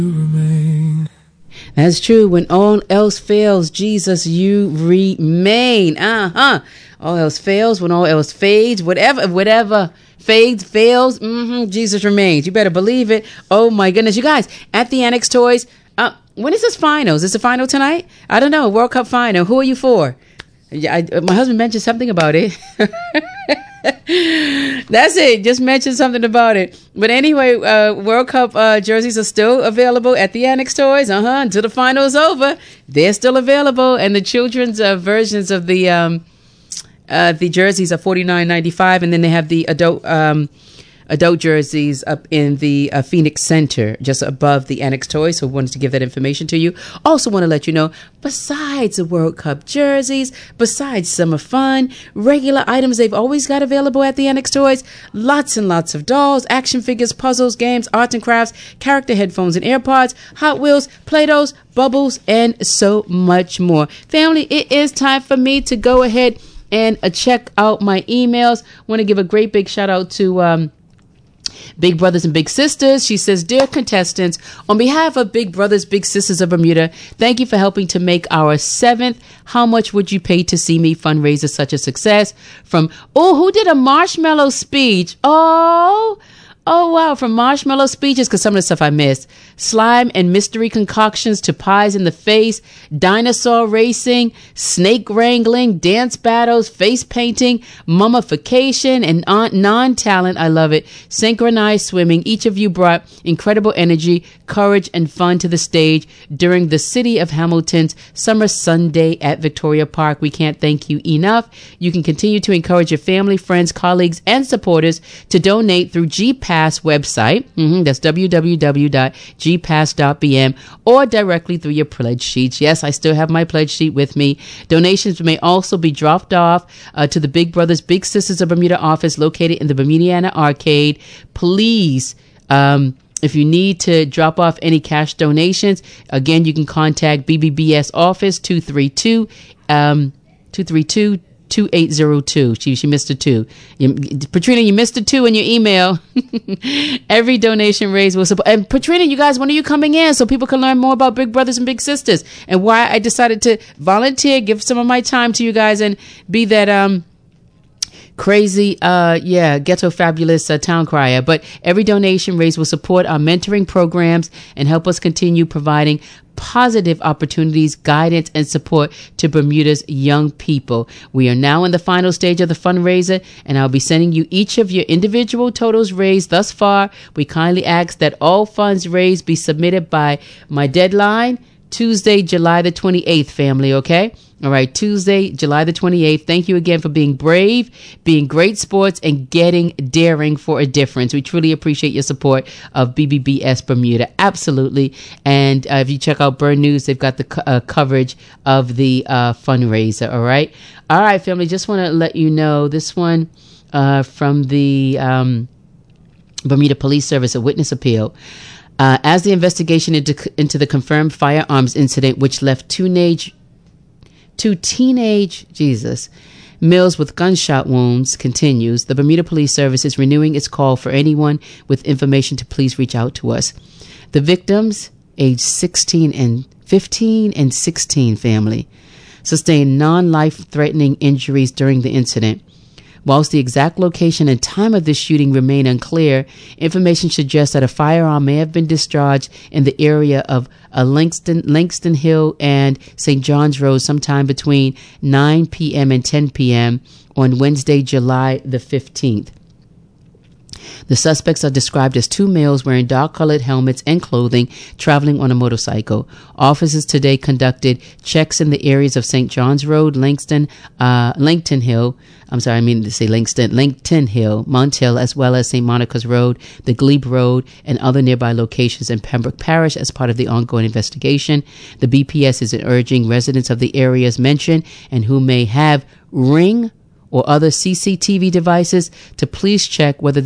That's true. When all else fails, Jesus, you remain. All else fails, when all else fades, whatever fades, fails, Jesus remains. You better believe it. Oh my goodness. You guys, at the Annex Toys, when is this finals? Is the final tonight? I don't know. World Cup final. Who are you for? My husband mentioned something about it. That's it. Just mentioned something about it. But anyway, World Cup jerseys are still available at the Annex Toys. Until the final is over, they're still available. And the children's versions of the jerseys are $49.95, and then they have the adult jerseys up in the Phoenix Center, just above the Annex Toys. So wanted to give that information to you. Also want to let you know, besides the World Cup jerseys, besides summer fun, regular items they've always got available at the Annex Toys, lots and lots of dolls, action figures, puzzles, games, arts and crafts, character headphones and AirPods, Hot Wheels, Play-Dohs, Bubbles, and so much more. Family, it is time for me to go ahead and check out my emails. Want to give a great big shout out to Big Brothers and Big Sisters. She says, dear contestants, on behalf of Big Brothers, Big Sisters of Bermuda, thank you for helping to make our 7th How Much Would You Pay to See Me fundraiser such a success. From, who did a marshmallow speech? Oh, wow. From marshmallow speeches, because some of the stuff I missed. Slime and mystery concoctions to pies in the face, dinosaur racing, snake wrangling, dance battles, face painting, mummification, and non-talent. I love it. Synchronized swimming. Each of you brought incredible energy, courage, and fun to the stage during the City of Hamilton's Summer Sunday at Victoria Park. We can't thank you enough. You can continue to encourage your family, friends, colleagues, and supporters to donate through GPass website. That's www.gpass.bm, or directly through your pledge sheets. Yes, I still have my pledge sheet with me. Donations may also be dropped off to the Big Brothers Big Sisters of Bermuda office located in the Bermudiana Arcade. Please, if you need to drop off any cash donations, again, you can contact BBBS office 232 2802. She missed a 2. Patrina, you missed a 2 in your email. Every donation raised will support. And Patrina, you guys, when are you coming in so people can learn more about Big Brothers and Big Sisters and why I decided to volunteer, give some of my time to you guys, and be that crazy ghetto fabulous town crier. But every donation raised will support our mentoring programs and help us continue providing positive opportunities, guidance, and support to Bermuda's young people. We are now in the final stage of the fundraiser, and I'll be sending you each of your individual totals raised thus far. We kindly ask that all funds raised be submitted by my deadline, Tuesday, July the 28th, family, okay? All right, Tuesday, July the 28th. Thank you again for being brave, being great sports, and getting daring for a difference. We truly appreciate your support of BBBS Bermuda. Absolutely. And if you check out Burn News, they've got the coverage of the fundraiser. All right. All right, family. Just want to let you know this one from the Bermuda Police Service, a witness appeal. As the investigation into the confirmed firearms incident, which left two teenage males with gunshot wounds, continues, the Bermuda Police Service is renewing its call for anyone with information to please reach out to us. The victims, aged 15 and 16, family, sustained non-life-threatening injuries during the incident. Whilst the exact location and time of this shooting remain unclear, information suggests that a firearm may have been discharged in the area of Langston Hill and St. John's Road sometime between 9 p.m. and 10 p.m. on Wednesday, July the 15th. The suspects are described as two males wearing dark-colored helmets and clothing, traveling on a motorcycle. Officers today conducted checks in the areas of St. John's Road, Langton Hill, Mount Hill, as well as St. Monica's Road, the Glebe Road, and other nearby locations in Pembroke Parish as part of the ongoing investigation. The BPS is urging residents of the areas mentioned and who may have Ring or other CCTV devices to please check whether